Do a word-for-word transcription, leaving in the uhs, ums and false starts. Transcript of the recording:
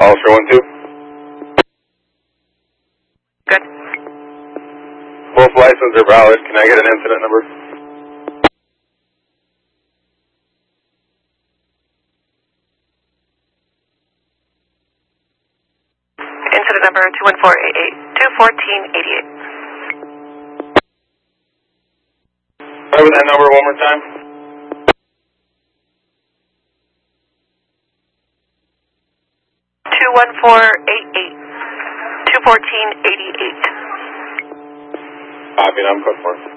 Officer one two. Good. Both licenses are valid. Can I get an incident number? Incident number two one four eight eight, two fourteen eighty-eight. Try with that number one more time. two one four eight eight, two fourteen eighty-eight. Copy, I'm code four.